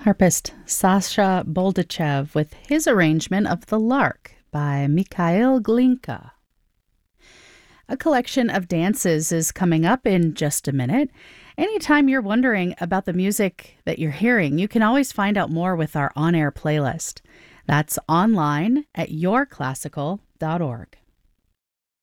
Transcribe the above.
Harpist Sasha Boldachev with his arrangement of The Lark by Mikhail Glinka. A collection of dances is coming up in just a minute. Anytime you're wondering about the music that you're hearing, you can always find out more with our on-air playlist. That's online at yourclassical.org.